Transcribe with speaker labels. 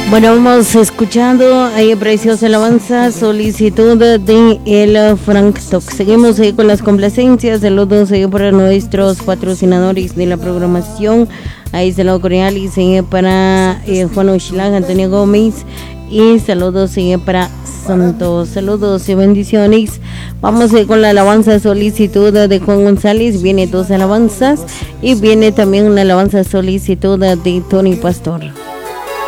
Speaker 1: Bueno, vamos escuchando ahí preciosa alabanza, solicitud de el Frank Toc. Seguimos con las complacencias, saludos para nuestros patrocinadores de la programación. Ahí saludos cordiales para Juan Ochilag, Antonio Gómez y saludos para Santos, saludos y bendiciones. Vamos con la alabanza solicitud de Juan González, viene dos alabanzas y viene también una alabanza solicitud de Tony Pastor.